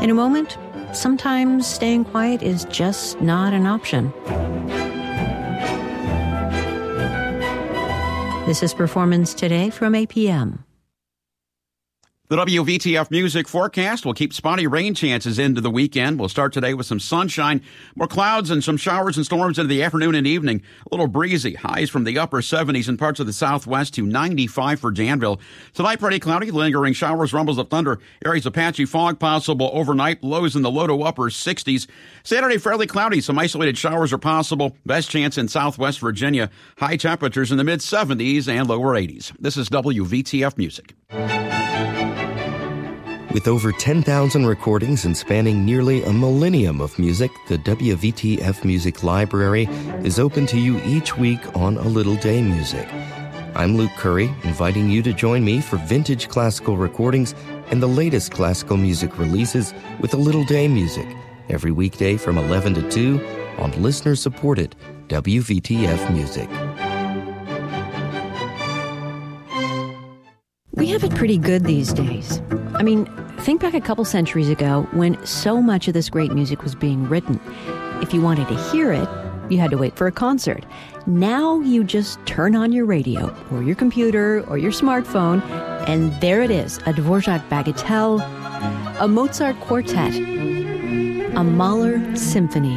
In a moment, sometimes staying quiet is just not an option. This is Performance Today from APM. The WVTF music forecast will keep spotty rain chances into the weekend. We'll start today with some sunshine, more clouds and some showers and storms into the afternoon and evening. A little breezy, highs from the upper 70s in parts of the southwest to 95 for Danville. Tonight, pretty cloudy, lingering showers, rumbles of thunder, areas of patchy fog possible overnight, lows in the low to upper 60s. Saturday, fairly cloudy, some isolated showers are possible. Best chance in southwest Virginia. High temperatures in the mid 70s and lower 80s. This is WVTF Music. With over 10,000 recordings and spanning nearly a millennium of music, the WVTF Music Library is open to you each week on A Little Day Music. I'm Luke Curry, inviting you to join me for vintage classical recordings and the latest classical music releases with A Little Day Music, every weekday from 11 to 2 on listener-supported WVTF Music. We have it pretty good these days. I mean, think back a couple centuries ago when so much of this great music was being written. If you wanted to hear it, you had to wait for a concert. Now you just turn on your radio or your computer or your smartphone, and there it is, a Dvorak Bagatelle, a Mozart quartet, a Mahler symphony.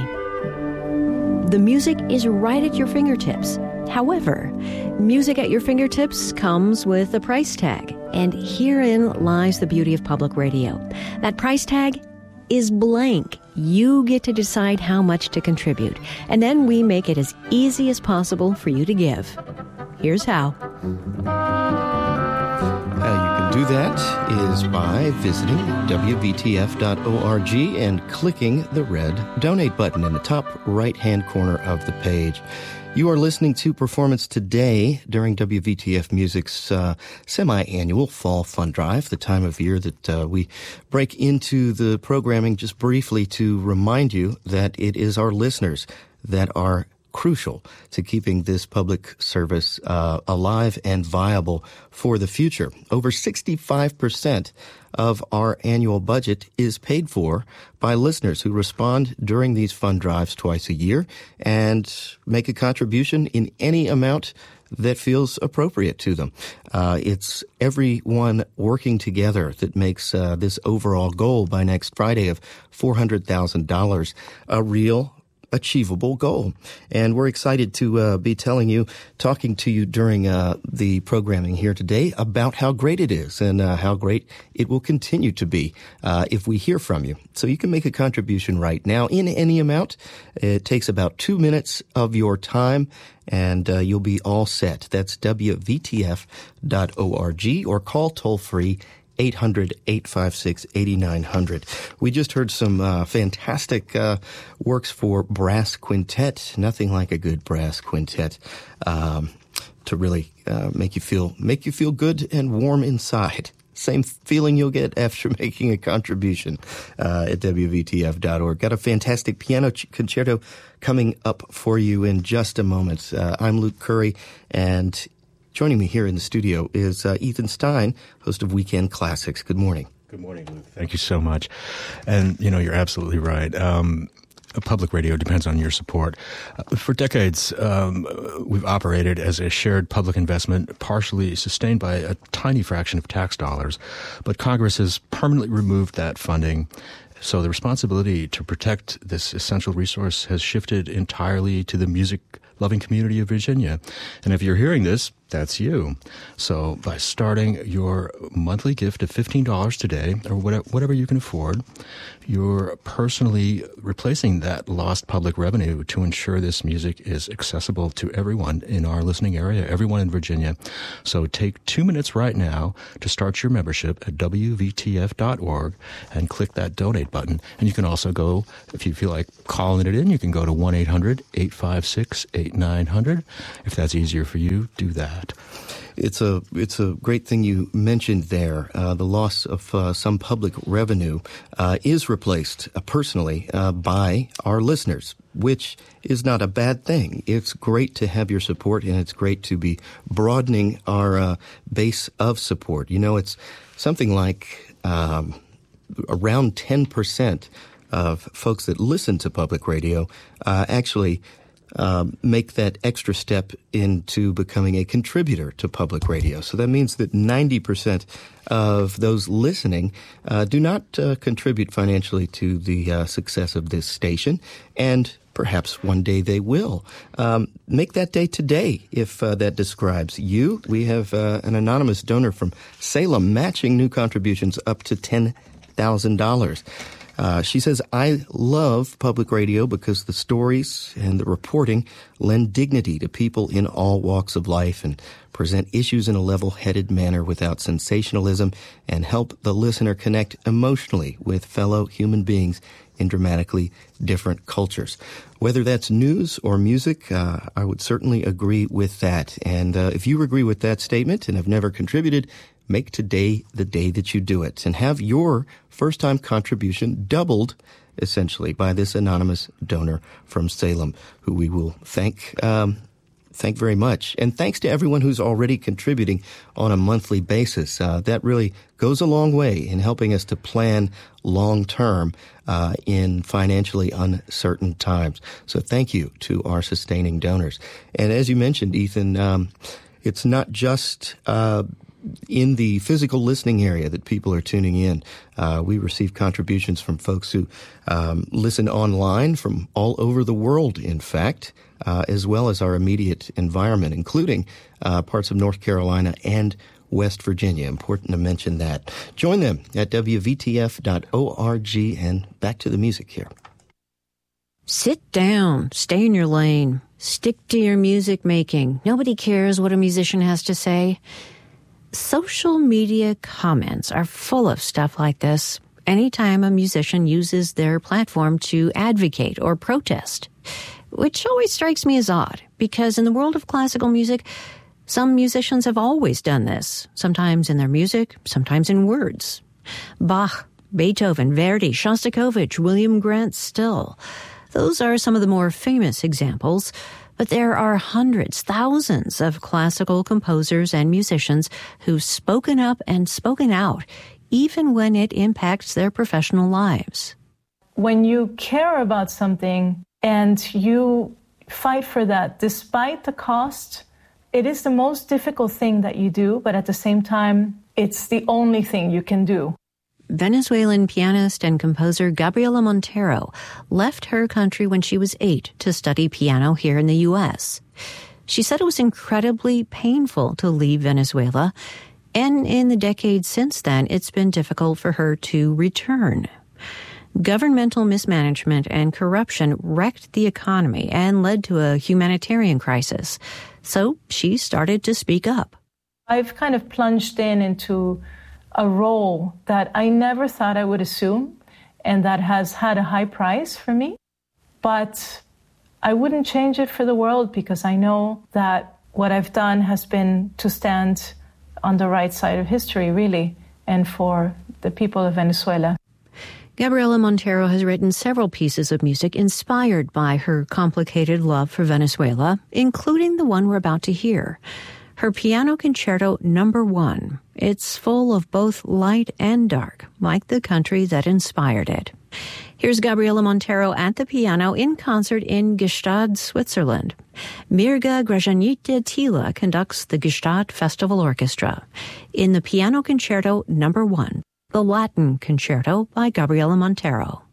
The music is right at your fingertips. However, music at your fingertips comes with a price tag, and herein lies the beauty of public radio. That price tag is blank. You get to decide how much to contribute, and then we make it as easy as possible for you to give. Here's how. How you can do that is by visiting WVTF.org and clicking the red donate button in the top right-hand corner of the page. You are listening to Performance Today during WVTF Music's semi-annual Fall Fund Drive, the time of year that we break into the programming just briefly to remind you that it is our listeners that are crucial to keeping this public service alive and viable for the future. Over 65% of our annual budget is paid for by listeners who respond during these fund drives twice a year and make a contribution in any amount that feels appropriate to them. It's everyone working together that makes this overall goal by next Friday of $400,000 a real achievable goal. And we're excited to be talking to you during the programming here today about how great it is and how great it will continue to be if we hear from you. So you can make a contribution right now in any amount. It takes about 2 minutes of your time, and you'll be all set. That's WVTF.org, or call toll-free 800-856-8900. We just heard some fantastic works for brass quintet. Nothing like a good brass quintet to really make you feel good and warm inside. Same feeling you'll get after making a contribution at WVTF.org. Got a fantastic piano concerto coming up for you in just a moment. I'm Luke Curry, and joining me here in the studio is Ethan Stein, host of Weekend Classics. Good morning. Good morning, Luke. Thank you so much. And, you're absolutely right. Public radio depends on your support. For decades, we've operated as a shared public investment, partially sustained by a tiny fraction of tax dollars. But Congress has permanently removed that funding. So the responsibility to protect this essential resource has shifted entirely to the music-loving community of Virginia. And if you're hearing this, that's you. So by starting your monthly gift of $15 today, or whatever you can afford, you're personally replacing that lost public revenue to ensure this music is accessible to everyone in our listening area, everyone in Virginia. So take 2 minutes right now to start your membership at WVTF.org and click that donate button. And you can also go, if you feel like calling it in, you can go to 1-800-856-8900. If that's easier for you, do that. It's a great thing you mentioned there. The loss of some public revenue is replaced personally by our listeners, which is not a bad thing. It's great to have your support, and it's great to be broadening our base of support. It's something like around 10% of folks that listen to public radio actually make that extra step into becoming a contributor to public radio. So that means that 90% of those listening do not contribute financially to the success of this station, and perhaps one day they will. Make that day today if that describes you. We have an anonymous donor from Salem matching new contributions up to $10,000. She says, I love public radio because the stories and the reporting lend dignity to people in all walks of life and present issues in a level-headed manner without sensationalism and help the listener connect emotionally with fellow human beings in dramatically different cultures. Whether that's news or music, I would certainly agree with that. And if you agree with that statement and have never contributed, make today the day that you do it and have your first-time contribution doubled, essentially, by this anonymous donor from Salem, who we will thank very much. And thanks to everyone who's already contributing on a monthly basis. That really goes a long way in helping us to plan long-term in financially uncertain times. So thank you to our sustaining donors. And as you mentioned, Ethan, it's not just in the physical listening area that people are tuning in. We receive contributions from folks who listen online from all over the world, in fact, as well as our immediate environment, including parts of North Carolina and West Virginia. Important to mention that. Join them at WVTF.org, and back to the music here. Sit down. Stay in your lane. Stick to your music making. Nobody cares what a musician has to say. Social media comments are full of stuff like this anytime a musician uses their platform to advocate or protest, which always strikes me as odd, because in the world of classical music, some musicians have always done this, sometimes in their music, sometimes in words. Bach, Beethoven, Verdi, Shostakovich, William Grant Still. Those are some of the more famous examples. But there are hundreds, thousands of classical composers and musicians who've spoken up and spoken out, even when it impacts their professional lives. When you care about something and you fight for that, despite the cost, it is the most difficult thing that you do, but at the same time, it's the only thing you can do. Venezuelan pianist and composer Gabriela Montero left her country when she was 8 to study piano here in the U.S. She said it was incredibly painful to leave Venezuela, and in the decades since then, it's been difficult for her to return. Governmental mismanagement and corruption wrecked the economy and led to a humanitarian crisis. So she started to speak up. I've kind of plunged into a role that I never thought I would assume, and that has had a high price for me. But I wouldn't change it for the world, because I know that what I've done has been to stand on the right side of history, really, and for the people of Venezuela. Gabriela Montero has written several pieces of music inspired by her complicated love for Venezuela, including the one we're about to hear. Her Piano Concerto No. 1. It's full of both light and dark, like the country that inspired it. Here's Gabriela Montero at the piano in concert in Gstaad, Switzerland. Mirga Gražinytė Tyla conducts the Gstaad Festival Orchestra in the Piano Concerto No. 1, the Latin Concerto by Gabriela Montero.